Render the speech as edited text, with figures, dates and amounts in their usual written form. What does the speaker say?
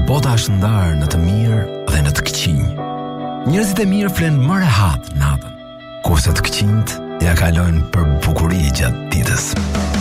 bota është ndarë në të mirë dhe në të këqinj. Njerëzit e mirë flenë më rehat natën, kurse të këqinjt ja kalojnë për bukuri gjatë ditës.